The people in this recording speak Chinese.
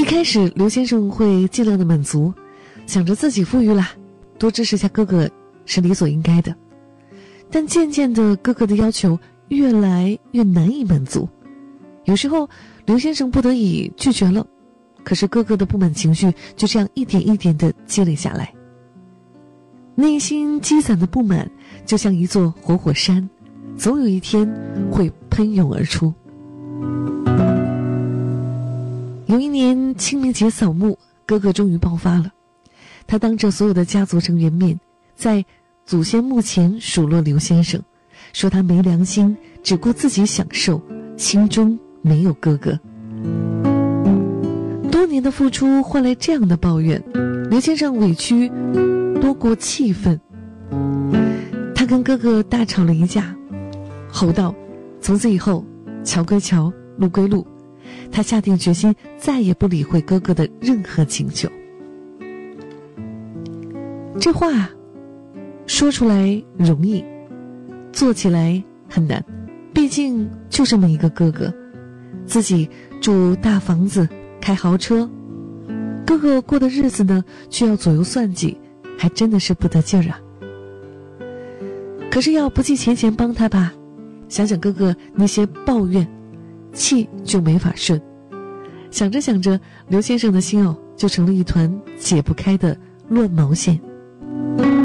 开始刘先生会尽量的满足，想着自己富裕了，多支持下哥哥是理所应该的。但渐渐的，哥哥的要求越来越难以满足，有时候刘先生不得已拒绝了，可是哥哥的不满情绪就这样一点一点的积累下来，内心积攒的不满就像一座活火山，总有一天会喷涌而出。有一年清明节扫墓，哥哥终于爆发了，他当着所有的家族成员面，在祖先墓前数落刘先生，说他没良心，只顾自己享受，心中没有哥哥。多年的付出换来这样的抱怨，刘先生委屈多过气愤，他跟哥哥大吵了一架，吼道：从此以后桥归桥，路归路。他下定决心再也不理会哥哥的任何请求。这话说出来容易，做起来很难，毕竟就这么一个哥哥，自己住大房子，开豪车，哥哥过的日子呢却要左右算计，还真的是不得劲儿啊。可是要不计前嫌帮他吧，想想哥哥那些抱怨，气就没法顺。想着想着，刘先生的心就成了一团解不开的乱毛线。